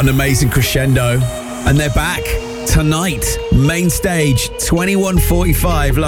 an amazing crescendo. And they're back tonight. Main stage, 21:45.